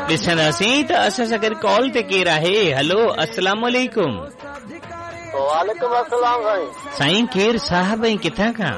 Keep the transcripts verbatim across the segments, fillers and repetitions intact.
ॾिसंदासीं त असां सां गॾु कॉल ते केरु आहे। हलो, अस्सलाम वालेकुम। वालेकुम अस्सलाम साईं। साईं केरु साहब ऐं किथां खां?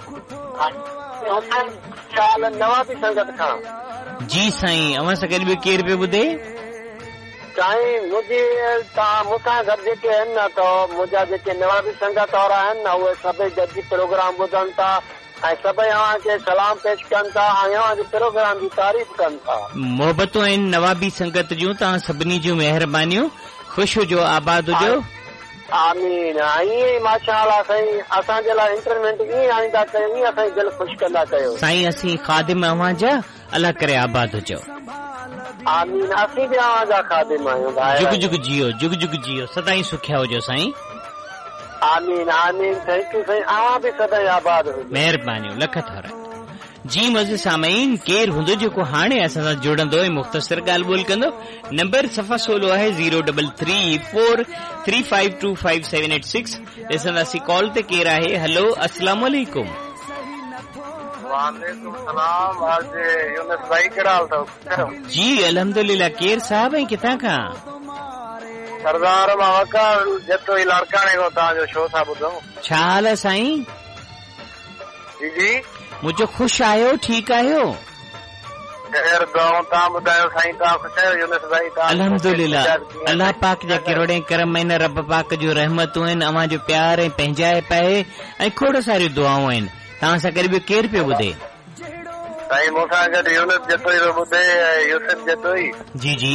नवाबी संगत खां। जी साईं, अवां सां गॾु ॿियो केरु पियो ॿुधे? साईं मुंहिंजी तव्हां मूंखां गॾु जेके आहिनि न त मुंहिंजा जेके नवाबी संगत वारा आहिनि न उहे सभई गॾिजी प्रोग्राम ॿुधनि था ऐं सभई अव्हांखे सलाम पेश कनि था ऐं अव्हांजे प्रोग्राम जी तारीफ़ कनि था। मोहबतूं आहिनि नवाबी संगत जूं, तव्हां सभिनी जूं महिरबानियूं। ख़ुशि हुजो, आबाद हुजो। आमीन। ईअं ई माशाअल्लाह साईं, असांजे लाइ इंटरमेंट ईअं आणींदा कयो, ईअं असांजी दिलि ख़ुशि कंदा कयो। साईं असीं ख़ादिम अव्हां जा, अल्लाह करे आबाद हुजो। आमीन। असीं बि अव्हां जा ख़ादिम आहियूं। जुग जुग जियो, जुग जुग जियो, सदाईं सुखिया हुजो साईं। आमीन आमीन। थैंक यू साईं, अव्हां बि सदाईं आबाद हुजो। महिरबानियूं, लख थोरा। जी मज़े सामईन, केरु हूंदो जेको हाणे असां सां जुड़ंदो ऐं मुख़्तसिर ॻाल्हि ॿोल कंदो? नंबर सफ़ा सोलो आहे zero double three four three five two five seven eight six. ॾिसंदासीं कॉल ते केरु आहे। हलो, अस्सलाम वालेकुम। वालेकुम सलाम। आज यूनुस भाई कहिड़ा हाल अथव? जी अल्हम्दुलिल्लाह। केरु साहब ऐं किथां खां? सरदार मां वकार जेतो ई लाड़काणे को तव्हांजो शो था ॿुधूं। छा हाल आहे साईं? जी जी मुंहिंजो ख़ुशि आहियो, ठीकु आहियो? ख़ैर दुआऊं। तव्हां ॿुधायो साईं, तव्हां ख़ुशि आहियो? यूनुस भाई अल्हम्दुलिल्लाह। अल्लाह पाक जा किरोड़े करम आहिनि, रब पाक जूं रहमतूं आहिनि, अव्हां जो प्यार ऐं पंहिंजाइप आहे ऐं खोड़ सारियूं दुआऊं आहिनि। तव्हां सां गॾु ॿियो केरु पियो ॿुधे? साईं मूंसां गॾु यूनुस जेतो ई ॿुधे, यूसुफ जेतो ई। जी जी।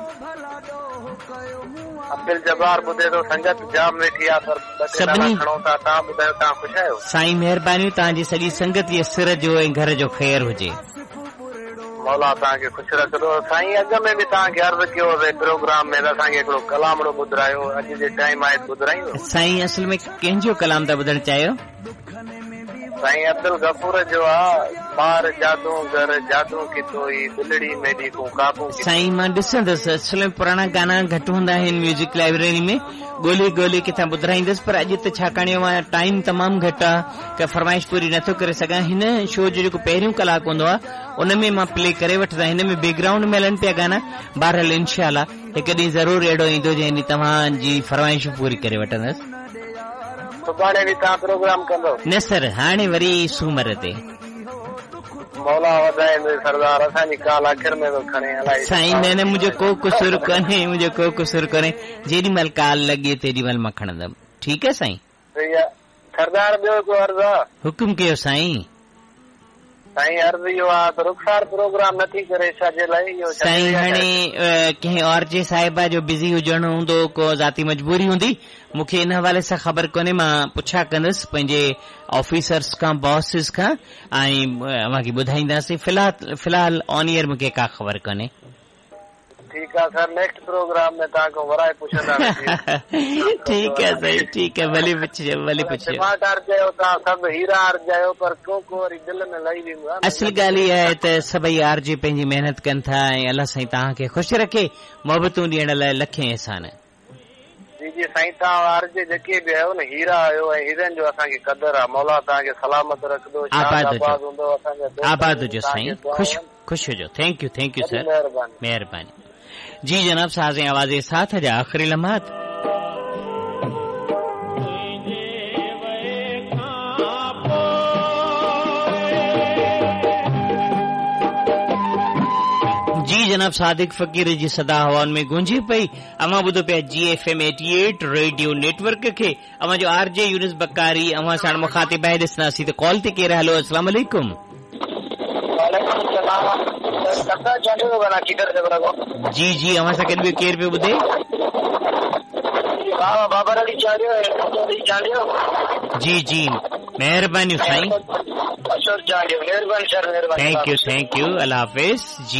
अब्दुल जब्बार ॿुधे थो, संगत जाम वेठी आहे पर सभिनी खणो था। तव्हां ॿुधायो, तव्हां ख़ुशि आहियो? साईं महिरबानियूं, तव्हांजी सॼी संगत जे सिर जो ऐं घर जो ख़ैर हुजे। मौला तव्हांखे ख़ुशि रखंदो। साईं अॻ में बि तव्हांखे अर्ज़ु कयो हो प्रोग्राम में असांखे हिकिड़ो कलामड़ो ॿुधायो, अॼु जे टाइम आहे ॿुधाईंदो? साईं असल में कंहिंजो कलाम था ॿुधणु चाहियो? साईं अब्दुल गफूर जो आहे, ॿार जादू घर जादू कितोई बिलड़ी मेडी को काबू। साईं मां ॾिसंदसि, असल में पुराणा गाना घटि हूंदा आहिनि म्यूज़िक लाइब्रेरी में, ॻोल्हे ॻोल्हे किथां ॿुधाईंदसि, पर अॼु त छाकाणि टाइम तमामु घटि आहे का फरमाइश पूरी नथो करे सघां। हिन शो जो जेको पहिरियों कलाक हूंदो आहे उन में मां प्ले करे वठंदा, हिन में बैकग्राउंड में हलनि पिया गाना। बहरहाल इंशाअल्लाह हिकु ॾींहुं ज़रूरु अहिड़ो ईंदो जंहिं ॾींहुं तव्हांजी फरमाइश पूरी करे वठंदसि। सुभाणे बि तव्हां प्रोग्राम कंदो? न सर, हाणे वरी सूमर ते। मौला वधाए सरदार, असांजी काल आख़िर में थो खणे। साईं न न, मुंहिंजो को कुसूर कोन्हे, मुंहिंजो को कुसूर कोन्हे। जेॾी महिल काल लॻे तेॾी महिल मां खणंदमि। ठीकु आहे साईं? सरदार ॿियो को अर्ज़ु आहे? हुकुम कयो साईं। साईं अर्ज़ु इहो आहे त रुख़सार प्रोग्राम नथी करे, छाजे लाइ? साईं हाणे कंहिं और जे साहिबा जो बिज़ी हुजणो हूंदो, को ज़ाती मजबूरी हूंदी, मूंखे इन हवाले सां ख़बर कोन्हे। मां पुछा कंदुसि पंहिंजे ऑफिसर्स खां, बॉसिस खां, ऐं अव्हांखे ॿुधाईंदासीं। फ़िलहाल फ़िलहाल ऑन ईयर मूंखे का ख़बर कोन्हे। ठीकु आहे सर, नेक्स्ट प्रोग्राम में तव्हांखां वराए पुछंदा। ठीकु आहे साईं, ठीकु आहे, भले पुछिजो, भले पुछिजो। टमाटर चयो तव्हां सभु हीरा अर्जायो, पर को को वरी दिलि में लही वेंदो आहे। असल ॻाल्हि इहा आहे त सभई आरजे पंहिंजी महिनत कनि था ऐं अल्लाह साईं तव्हांखे ख़ुशि रखे, मोहबतूं ॾियण लाइ लखे एहसान। जी जी साईं, तव्हां आरजे जेके बि आहियो न, हीरा आहियो ऐं हीरनि जो असांखे क़दर आहे। मौला तव्हांखे सलामत रखंदो, आबाद हुजो, आबाद हुजो साईं, ख़ुशि ख़ुशि हुजो। Thank U, thank U sir, महिरबानी। जी जनाब, साज़ आवाज़ साथ जा आख़िरी लम्हात। जी जनाब, सादिक फ़कीर जी सदा हवाउनि में गूंजे पई। अवां ॿुधो पिया जी F M eighty at radio network खे। अवां जो आर जे यूनुस बकारी, अवां साण मुखातिब आहे। ॾिसंदासीं त कॉल ते केरु? हलो, अस्सलाम वालेकुम। जी जी, अवां सां गॾु केरु पियो ॿुधे? जी जी, महिरबानी साईं। थैंक यू, थैंक यू, अल्लाह हाफ़िज़। जी